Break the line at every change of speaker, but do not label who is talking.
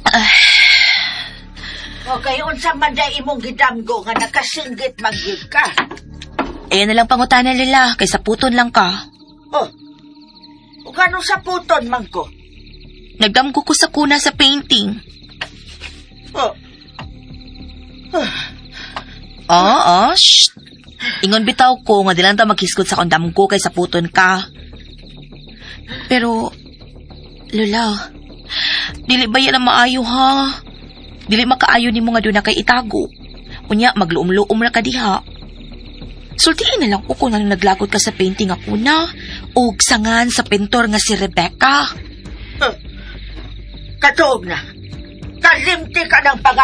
Okay, unsa man day imong gidamgo nga nakasinggit magyud ka?
Eh na lang pangutanan nila, kay saputon lang ka.
Oh, ug anong saputon man ko?
Nagdamgo ko sa kuna sa painting.
Oh.
Shh. Ingon bitaw ko nga dilang ta maghisgot sa kondamgo kay saputon ka. Pero, Lola, dili ba yan ang maayo ha? Dili makaayo ni mo nga doon na kay itago. Unya, magluom-luom na ka diha. Sultiin na lang ko kung anong naglagot ka sa painting ako na o sangan sa pintor nga si Rebecca.
Katuog na. Kalimti ka ng pag